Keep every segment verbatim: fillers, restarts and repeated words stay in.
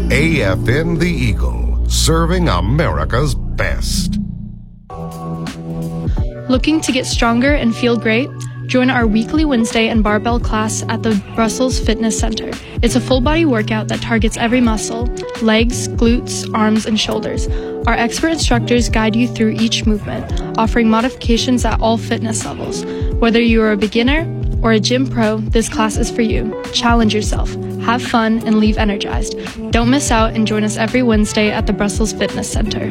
A F N The Eagle, serving America's best. Looking to get stronger and feel great? Join our weekly Wednesday and barbell class at the Brussels Fitness Center. It's a full-body workout that targets every muscle: legs, glutes, arms, and shoulders. Our expert instructors guide you through each movement, offering modifications at all fitness levels. Whether you are a beginner or a gym pro, this class is for you. Challenge yourself, have fun, and leave energized. Don't miss out and join us every Wednesday at the Brussels Fitness Center.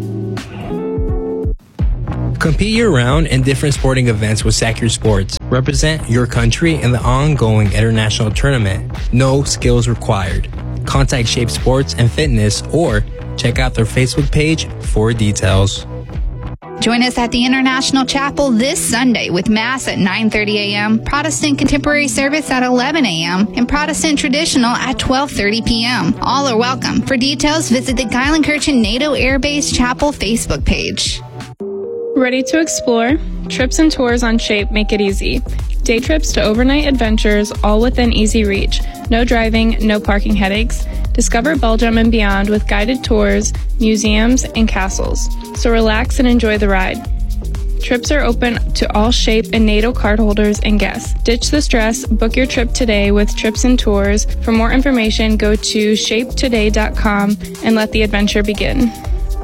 Compete year-round in different sporting events with Sac Your Sports. Represent your country in the ongoing international tournament. No skills required. Contact Shape Sports and Fitness or check out their Facebook page for details. Join us at the International Chapel this Sunday with Mass at nine thirty a.m., Protestant Contemporary Service at eleven a.m., and Protestant Traditional at twelve thirty p.m. All are welcome. For details, visit the Geilenkirchen NATO Air Base Chapel Facebook page. Ready to explore? Trips and tours on Shape make it easy. Day trips to overnight adventures, all within easy reach. No driving, no parking headaches. Discover Belgium and beyond with guided tours, museums, and castles. So relax and enjoy the ride. Trips are open to all Shape and NATO cardholders and guests. Ditch the stress. Book your trip today with Trips and Tours. For more information, go to shape today dot com and let the adventure begin.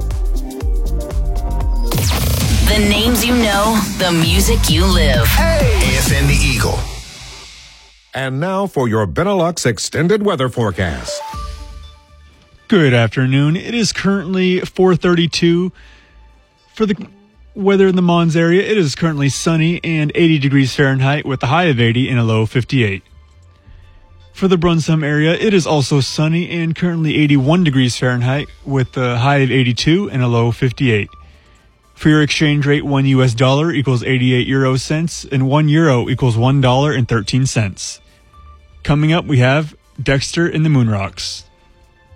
The names you know, the music you live. Hey! A F N The Eagle. And now for your Benelux extended weather forecast. Good afternoon. It is currently four thirty-two. For the weather in the Mons area, it is currently sunny and eighty degrees Fahrenheit with a high of eighty and a low of fifty-eight. For the Brunsum area, it is also sunny and currently eighty-one degrees Fahrenheit with a high of eighty-two and a low of fifty-eight. For your exchange rate, one U S dollar equals eighty-eight euro cents and one euro equals one dollar and thirteen cents. Coming up, we have Dexter and the Moonrocks.